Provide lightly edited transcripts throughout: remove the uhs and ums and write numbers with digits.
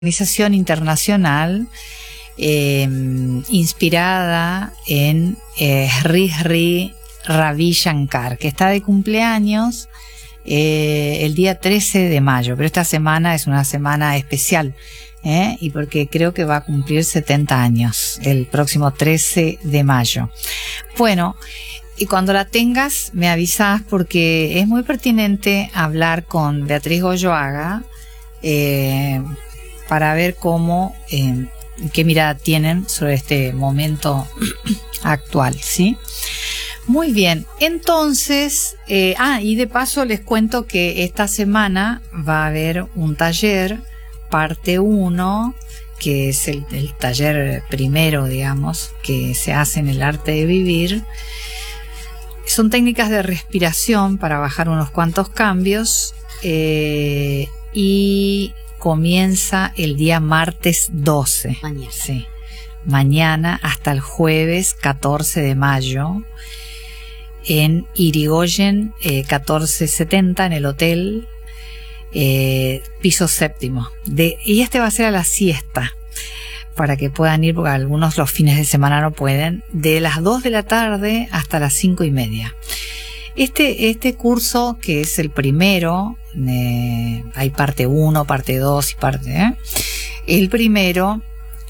organización internacional inspirada en Sri Ravi Shankar, que está de cumpleaños el día 13 de mayo, pero esta semana es una semana especial, y porque creo que va a cumplir 70 años el próximo 13 de mayo. Bueno, y cuando la tengas me avisas, porque es muy pertinente hablar con Beatriz Goyoaga para ver cómo, qué mirada tienen sobre este momento actual, ¿sí? Muy bien, entonces, y de paso les cuento que esta semana va a haber un taller, parte 1, que es el taller primero, digamos, que se hace en el arte de vivir. Son técnicas de respiración para bajar unos cuantos cambios, y comienza el día martes 12. Mañana. Sí, mañana hasta el jueves 14 de mayo en Irigoyen 1470 en el hotel, piso 7. Y este va a ser a la siesta, para que puedan ir, porque algunos los fines de semana no pueden, de las 2 de la tarde hasta las 5:30. Este curso, que es el primero, hay parte 1, parte 2 y parte... El primero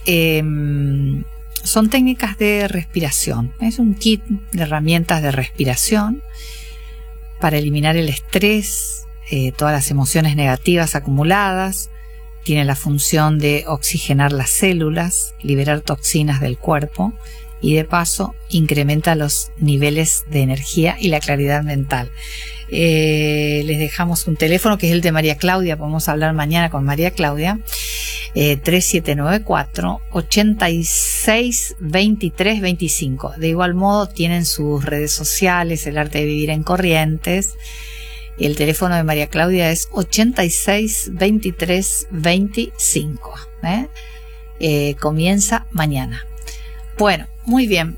son técnicas de respiración. Es un kit de herramientas de respiración para eliminar el estrés, todas las emociones negativas acumuladas. Tiene la función de oxigenar las células, liberar toxinas del cuerpo y de paso incrementa los niveles de energía y la claridad mental. Les dejamos un teléfono que es el de María Claudia, podemos hablar mañana con María Claudia, 3794-862325. De igual modo tienen sus redes sociales, el arte de vivir en Corrientes. El teléfono de María Claudia es 862325. Comienza mañana. Bueno, muy bien.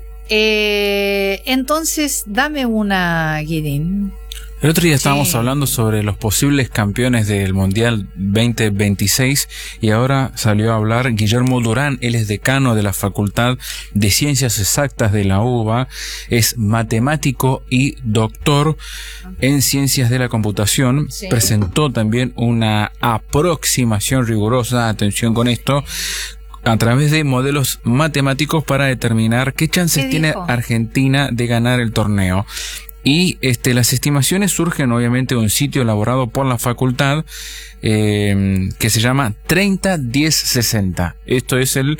Entonces, dame una, Guidín. El otro día estábamos hablando sobre los posibles campeones del Mundial 2026 y ahora salió a hablar Guillermo Durán. Él es decano de la Facultad de Ciencias Exactas de la UBA, es matemático y doctor en Ciencias de la Computación. Sí. Presentó también una aproximación rigurosa, atención con esto, a través de modelos matemáticos para determinar qué chances tiene Argentina de ganar el torneo. Y las estimaciones surgen obviamente de un sitio elaborado por la facultad que se llama 30-10-60. Esto es el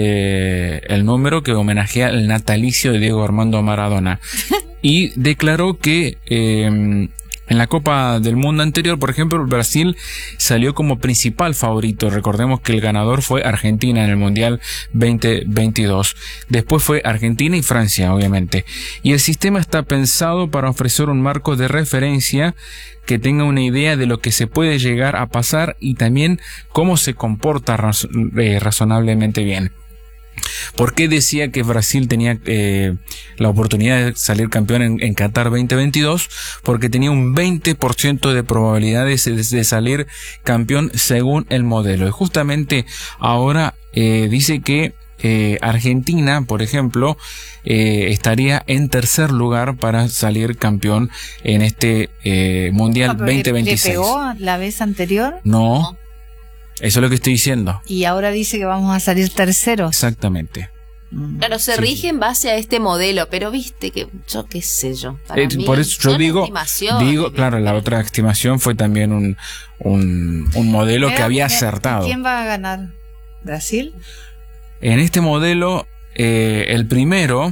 número que homenajea el natalicio de Diego Armando Maradona. Y declaró que en la Copa del Mundo anterior, por ejemplo, Brasil salió como principal favorito. Recordemos que el ganador fue Argentina en el Mundial 2022. Después fue Argentina y Francia, obviamente. Y el sistema está pensado para ofrecer un marco de referencia que tenga una idea de lo que se puede llegar a pasar y también cómo se comporta razonablemente bien. ¿Por qué decía que Brasil tenía la oportunidad de salir campeón en Qatar 2022? Porque tenía un 20% de probabilidades de salir campeón según el modelo. Y justamente ahora dice que Argentina, por ejemplo, estaría en tercer lugar para salir campeón en este Mundial 2026. ¿Le pegó la vez anterior? No. Eso es lo que estoy diciendo. Y ahora dice que vamos a salir terceros. Exactamente. Claro, se rige en base a este modelo, pero viste que yo qué sé yo. Por eso yo digo, claro, la otra estimación fue también un modelo que había acertado. ¿Quién va a ganar? ¿Brasil? En este modelo, el primero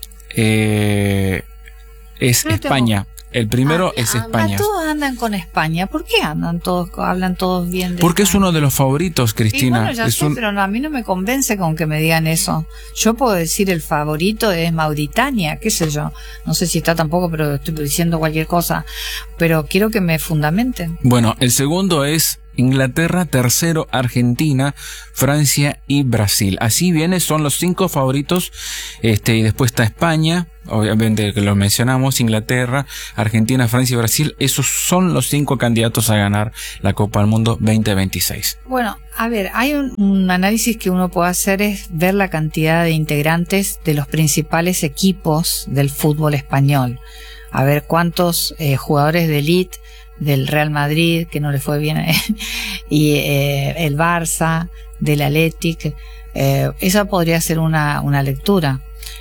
es España. El primero es España. Todos andan con España. ¿Por qué hablan todos bien de Porque España? Es uno de los favoritos, Cristina. Bueno, ya sé, pero a mí no me convence con que me digan eso. Yo puedo decir el favorito es Mauritania, qué sé yo. No sé si está tampoco, pero estoy diciendo cualquier cosa. Pero quiero que me fundamenten. Bueno, el segundo es Inglaterra, tercero Argentina, Francia y Brasil. Así viene, son los 5 favoritos. Y después está España, obviamente que lo mencionamos, Inglaterra, Argentina, Francia y Brasil. Esos son los 5 candidatos a ganar la Copa del Mundo 2026. Bueno, a ver, hay un análisis que uno puede hacer, es ver la cantidad de integrantes de los principales equipos del fútbol español. A ver cuántos jugadores de élite del Real Madrid, que no le fue bien, y el Barça, del Athletic. Esa podría ser una lectura.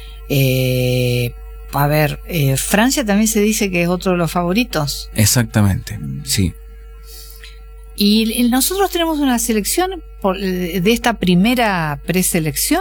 A ver, Francia también se dice que es otro de los favoritos. Exactamente, sí. Y nosotros tenemos una selección de esta primera preselección.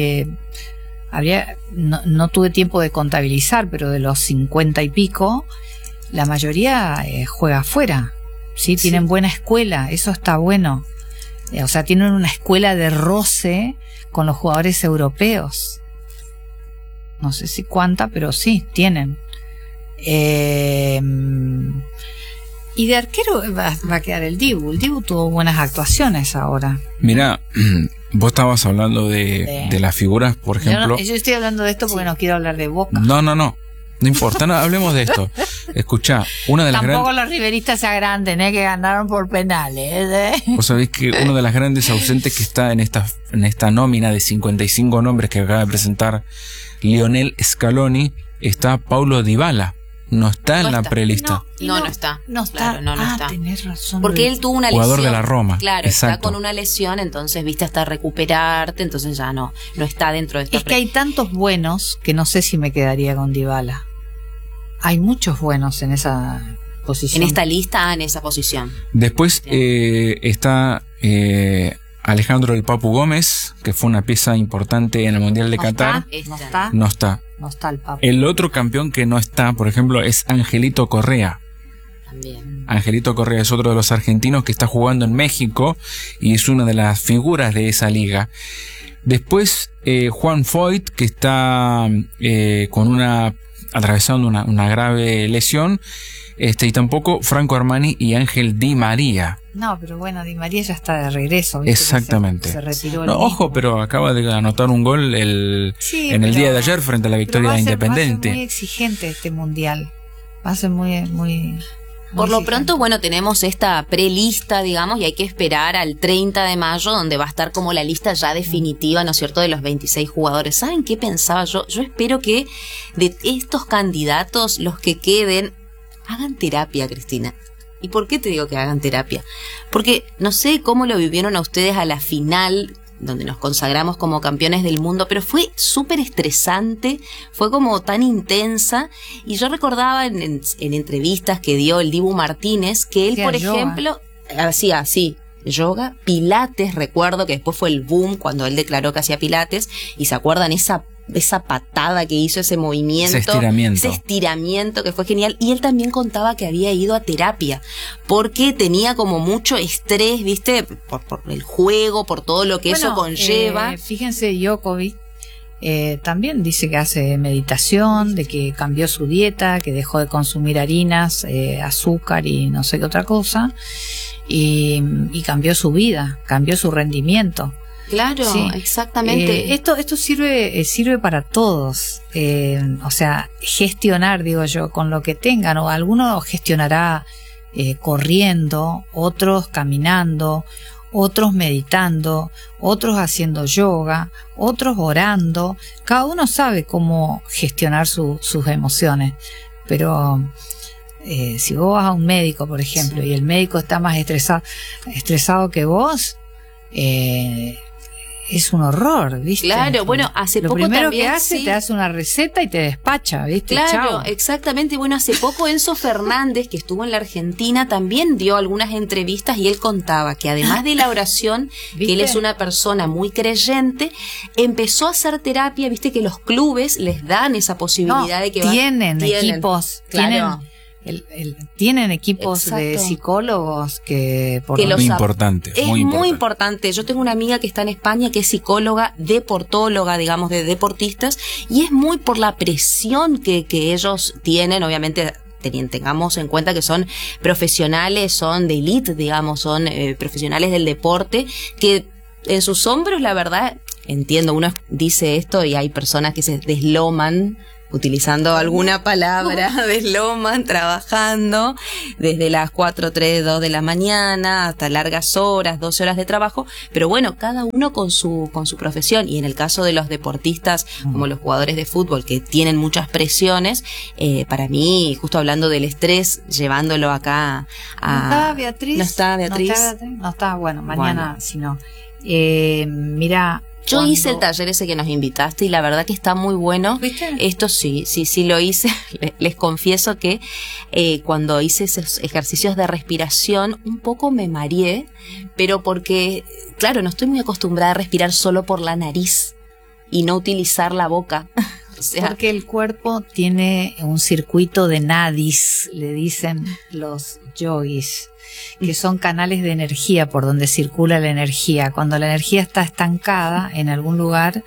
No tuve tiempo de contabilizar, pero de los 50 y pico, la mayoría juega afuera. ¿Sí? Tienen buena escuela, eso está bueno. O sea, tienen una escuela de roce con los jugadores europeos. No sé si cuánta, pero sí, tienen. Y de arquero va a quedar el Dibu. El Dibu tuvo buenas actuaciones ahora. Mira, vos estabas hablando de las figuras, por ejemplo. Yo estoy hablando de esto porque no quiero hablar de Boca. No importa, no, hablemos de esto. Escuchá, una de las Tampoco los riveristas se agranden, que ganaron por penales. Vos sabés que uno de las grandes ausentes que está en esta nómina de 55 nombres que acaba de presentar Lionel Scaloni, está Paulo Dybala. No está en la prelista. No está. No está. Claro, no está. Tenés razón. Porque él tuvo una lesión. Jugador de la Roma. Claro, exacto. Está con una lesión, entonces, viste, hasta recuperarte, entonces ya no está dentro de esta Es que hay tantos buenos que no sé si me quedaría con Dybala. Hay muchos buenos en esa posición. En esta lista, en esa posición. Después está Alejandro el Papu Gómez, que fue una pieza importante en el Mundial de Qatar. No está. No está el Papu. El otro campeón que no está, por ejemplo, es Angelito Correa. También. Angelito Correa es otro de los argentinos que está jugando en México y es una de las figuras de esa liga. Después Juan Foyt, que está atravesando una grave lesión, y tampoco Franco Armani y Ángel Di María. No, pero bueno, Di María ya está de regreso. ¿Viste? Exactamente. Se retiró. No, ojo, pero acaba de anotar un gol en el día de ayer frente a la victoria de Independiente. Va a ser muy exigente este mundial. Va a ser muy Por lo exigente. pronto, bueno, tenemos esta prelista, digamos, y hay que esperar al 30 de mayo, donde va a estar como la lista ya definitiva, ¿no es cierto?, de los 26 jugadores. ¿Saben qué pensaba yo? Yo espero que de estos candidatos, los que queden, hagan terapia, Cristina. ¿Y por qué te digo que hagan terapia? Porque no sé cómo lo vivieron a ustedes a la final, donde nos consagramos como campeones del mundo, pero fue súper estresante, fue como tan intensa, y yo recordaba en entrevistas que dio el Dibu Martínez, que él, por ejemplo, hacía así, yoga, pilates, recuerdo que después fue el boom cuando él declaró que hacía pilates, y se acuerdan esa patada que hizo, ese movimiento, ese estiramiento que fue genial. Y él también contaba que había ido a terapia porque tenía como mucho estrés, viste, por el juego, por todo lo que eso conlleva. Fíjense, Djokovic también dice que hace meditación, de que cambió su dieta, que dejó de consumir harinas, azúcar y no sé qué otra cosa, y cambió su vida, cambió su rendimiento. Claro, sí. Exactamente. Esto sirve para todos. O sea, gestionar, digo yo, con lo que tengan. O alguno gestionará corriendo, otros caminando, otros meditando, otros haciendo yoga, otros orando. Cada uno sabe cómo gestionar sus emociones. Pero si vos vas a un médico, por ejemplo, y el médico está más estresado que vos, es un horror, ¿viste? Claro, bueno, hace poco también... Lo primero también, que hace, te hace una receta y te despacha, ¿viste? Claro, Chau. Exactamente. Bueno, hace poco Enzo Fernández, que estuvo en la Argentina, también dio algunas entrevistas y él contaba que además de la oración, ¿viste? Que él es una persona muy creyente, empezó a hacer terapia, ¿viste? Que los clubes les dan esa posibilidad de que tienen equipos, claro. Tienen equipos de psicólogos que muy importante. Es muy importante. Yo tengo una amiga que está en España que es psicóloga, deportóloga, digamos, de deportistas, y es muy por la presión que ellos tienen, obviamente. Tengamos en cuenta que son profesionales, son de élite, digamos, son profesionales del deporte, que en sus hombros, la verdad, entiendo, uno dice esto y hay personas que se desloman utilizando alguna palabra de Sloman, trabajando desde las 4, 3, 2 de la mañana hasta largas horas, 12 horas de trabajo, pero bueno, cada uno con su profesión, y en el caso de los deportistas como los jugadores de fútbol que tienen muchas presiones, para mí, justo hablando del estrés, llevándolo acá a... ¿No está Beatriz? ¿No está Beatriz? No está, bueno, mañana si no. Mira... Yo hice el taller ese que nos invitaste y la verdad que está muy bueno. ¿Viste? Esto sí lo hice. Les confieso que cuando hice esos ejercicios de respiración un poco me mareé, pero porque, claro, no estoy muy acostumbrada a respirar solo por la nariz y no utilizar la boca. O sea, porque el cuerpo tiene un circuito de nadis, le dicen los yogis, que son canales de energía por donde circula la energía. Cuando la energía está estancada en algún lugar,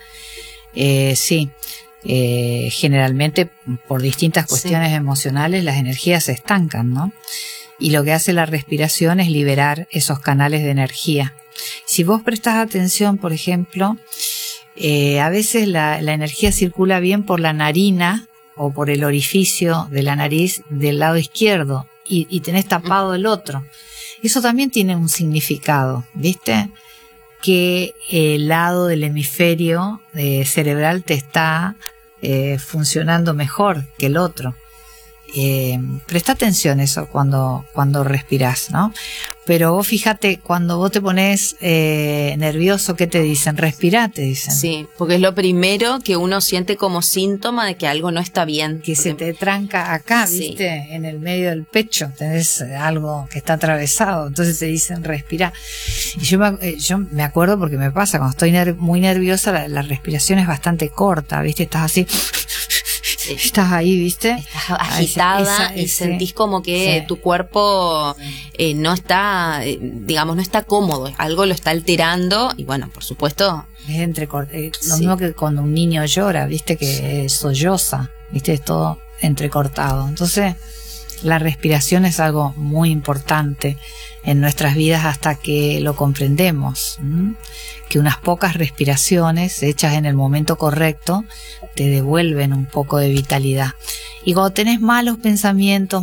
generalmente por distintas cuestiones emocionales las energías se estancan, ¿no? Y lo que hace la respiración es liberar esos canales de energía. Si vos prestas atención, por ejemplo, a veces la energía circula bien por la narina o por el orificio de la nariz del lado izquierdo y tenés tapado el otro. Eso también tiene un significado, ¿viste? Que el lado del hemisferio cerebral te está funcionando mejor que el otro. Presta atención eso cuando respirás, ¿no? Pero vos fíjate, cuando vos te pones nervioso, ¿qué te dicen? Respirá, te dicen. Sí, porque es lo primero que uno siente como síntoma de que algo no está bien. Que se te tranca acá, ¿viste? En el medio del pecho, tenés algo que está atravesado, entonces te dicen respirá. Y yo me acuerdo porque me pasa, cuando estoy muy nerviosa, la respiración es bastante corta, ¿viste? Estás así... Estás ahí, ¿viste? Estás agitada y sentís como que tu cuerpo no está, digamos, no está cómodo, algo lo está alterando y bueno, por supuesto... Es lo mismo que cuando un niño llora, ¿viste? Que solloza, ¿viste? Es todo entrecortado. Entonces, la respiración es algo muy importante en nuestras vidas hasta que lo comprendemos. Que unas pocas respiraciones hechas en el momento correcto te devuelven un poco de vitalidad. Y cuando tenés malos pensamientos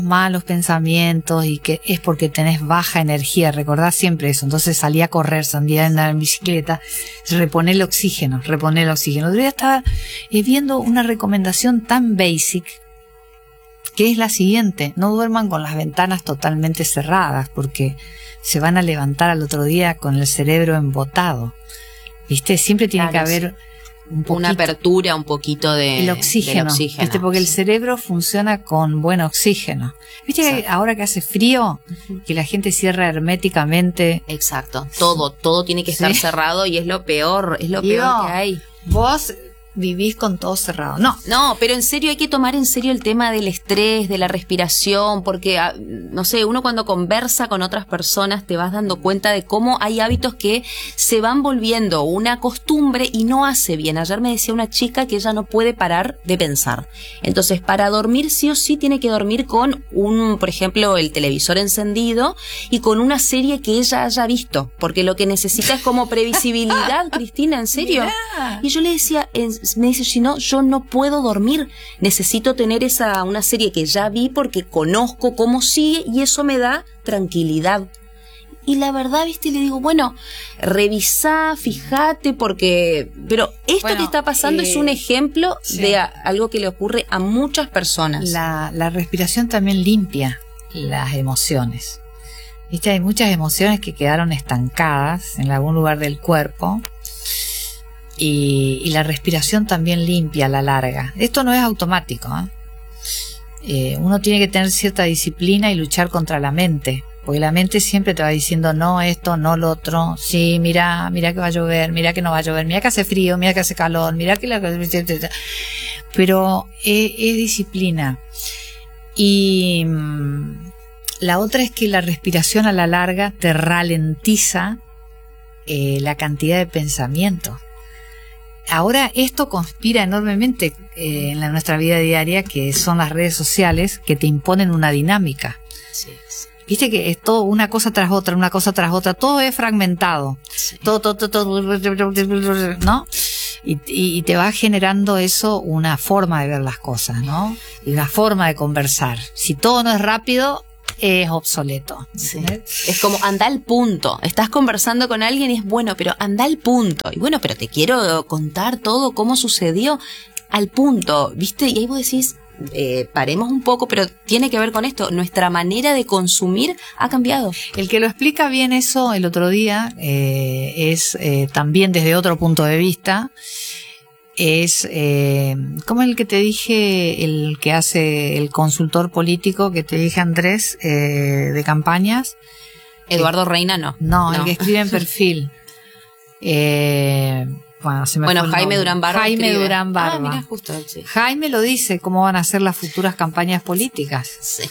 y que es porque tenés baja energía, recordá siempre eso. Entonces salí a correr, salí a andar en bicicleta, reponer el oxígeno. El otro día estaba viendo una recomendación tan basic que es la siguiente: no duerman con las ventanas totalmente cerradas porque se van a levantar al otro día con el cerebro embotado. ¿Viste? Siempre tiene que haber una apertura, un poquito del oxígeno. ¿Viste? Porque el cerebro funciona con buen oxígeno. ¿Viste? Que ahora que hace frío, que la gente cierra herméticamente? Exacto. Todo tiene que estar cerrado y es lo peor, peor que hay. Vos vivís con todo cerrado. No, pero en serio hay que tomar en serio el tema del estrés, de la respiración, porque, no sé, uno cuando conversa con otras personas te vas dando cuenta de cómo hay hábitos que se van volviendo una costumbre y no hace bien. Ayer me decía una chica que ella no puede parar de pensar. Entonces, para dormir sí o sí tiene que dormir con por ejemplo, el televisor encendido y con una serie que ella haya visto, porque lo que necesita es como previsibilidad. Cristina, ¿en serio? Mirá. Y yo le decía, me dice, si no, yo no puedo dormir, necesito tener una serie que ya vi porque conozco cómo sigue y eso me da tranquilidad. Y la verdad, ¿viste? Le digo, bueno, revisá, fíjate, pero esto que está pasando es un ejemplo de algo que le ocurre a muchas personas. La respiración también limpia las emociones. ¿Viste? Hay muchas emociones que quedaron estancadas en algún lugar del cuerpo. Y la respiración también limpia a la larga. Esto no es automático, uno tiene que tener cierta disciplina y luchar contra la mente, porque la mente siempre te va diciendo no esto, no lo otro, sí, mira que va a llover, mira que no va a llover, mira que hace frío, mira que hace calor, mira que pero es disciplina. Y la otra es que la respiración a la larga te ralentiza la cantidad de pensamientos. Ahora esto conspira enormemente en nuestra vida diaria, que son las redes sociales que te imponen una dinámica. Sí. Viste que es todo una cosa tras otra, todo es fragmentado. Sí. Todo, ¿no? y te va generando eso una forma de ver las cosas, ¿no? Y una forma de conversar. Si todo no es rápido, es obsoleto. Sí. Es como anda al punto. Estás conversando con alguien y es bueno, pero anda al punto. Y bueno, pero te quiero contar todo cómo sucedió al punto, ¿viste? Y ahí vos decís, paremos un poco, pero tiene que ver con esto. Nuestra manera de consumir ha cambiado. El que lo explica bien eso el otro día es también desde otro punto de vista. Es como el que te dije, el que hace el consultor político que te dije, Andrés, de campañas. Eduardo Reina no, el que escribe en Perfil. Bueno, Jaime Durán Barba. Jaime Durán Barba. Mira, justo, sí. Jaime lo dice, cómo van a ser las futuras campañas políticas. Sí.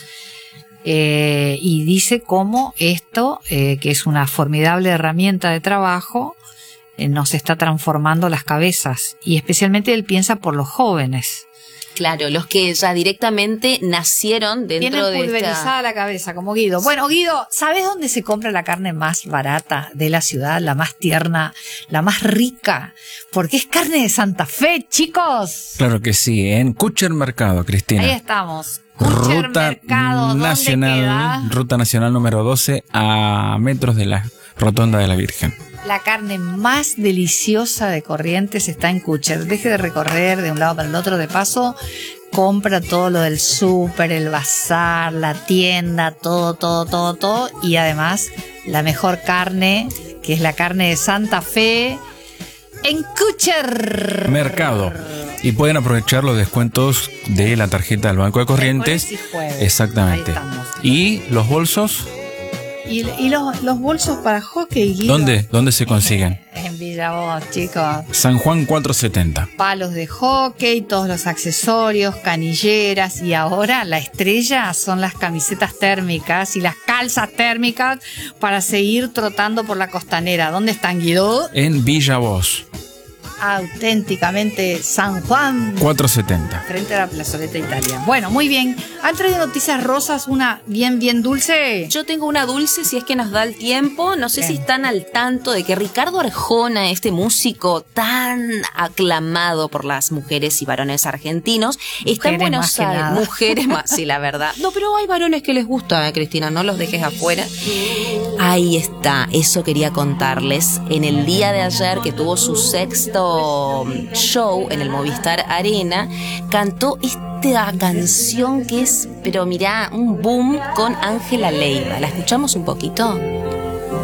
Y dice cómo esto, que es una formidable herramienta de trabajo, nos está transformando las cabezas, y especialmente él piensa por los jóvenes. Claro, los que ya directamente nacieron dentro de tienen pulverizada la cabeza, como Guido. Bueno, Guido, ¿sabes dónde se compra la carne más barata de la ciudad, la más tierna, la más rica? Porque es carne de Santa Fe, chicos. Claro que sí, en Kucher Mercado, Cristina. Ahí estamos. Kucher Mercado, ¿dónde queda? Ruta Nacional número 12, a metros de la Rotonda de la Virgen. La carne más deliciosa de Corrientes está en Kucher. Deje de recorrer de un lado para el otro. De paso, compra todo lo del súper, el bazar, la tienda, todo. Y además, la mejor carne, que es la carne de Santa Fe, en Kucher Mercado. Y pueden aprovechar los descuentos de la tarjeta del Banco de Corrientes. Exactamente. Ahí estamos. ¿Y los bolsos? ¿Y los bolsos para hockey, Guido? ¿Dónde se consiguen? En Villa Voz, chicos. San Juan 470. Palos de hockey, todos los accesorios, canilleras, y ahora la estrella son las camisetas térmicas y las calzas térmicas para seguir trotando por la costanera. ¿Dónde están, Guido? En Villa Voz. Auténticamente San Juan 470. frente a la plazoleta Italia. Bueno, muy bien. ¿Han traído noticias rosas? Una bien dulce. Yo tengo una dulce, si es que nos da el tiempo. No sé si están al tanto de que Ricardo Arjona, este músico tan aclamado por las mujeres y varones argentinos, está en Buenos Aires. Mujeres más, sí, la verdad. No, pero hay varones que les gusta, Cristina, no los dejes afuera. Ahí está, eso quería contarles. En el día de ayer, que tuvo su sexto show en el Movistar Arena, cantó esta canción que es, pero mirá, un boom con Ángela Leiva. ¿La escuchamos un poquito?